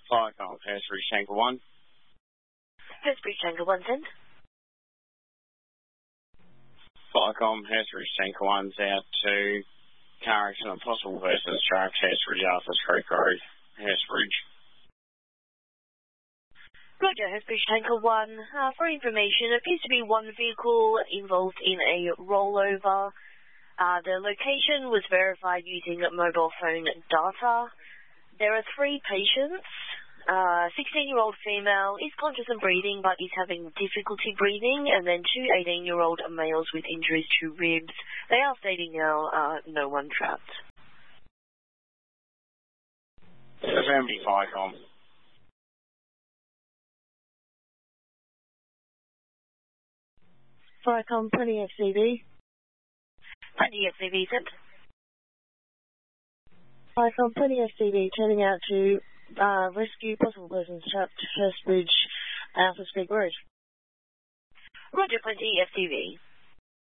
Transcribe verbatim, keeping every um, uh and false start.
Firecom, Hurstbridge Tanker one. Hurstbridge Tanker one, send. Firecom, Hurstbridge Tanker one's out to car accident, possible person struck, Hurstbridge, Arthurs Creek Road, Hurstbridge. Roger, Hurstbridge Tanker one. Uh, for information, it appears to be one vehicle involved in a rollover. Uh, the location was verified using mobile phone data. There are three patients. Uh, sixteen-year-old female is conscious and breathing but is having difficulty breathing, and then two eighteen-year-old males with injuries to ribs. They are stating now uh, no one trapped. Affirmative, Firecom. Firecom, plenty F C V. Plenty F C V, sent. Firecom, plenty F C V, turning out to uh, rescue possible persons trapped Hurstbridge, Arthurs Creek Road. Roger, plenty F C V.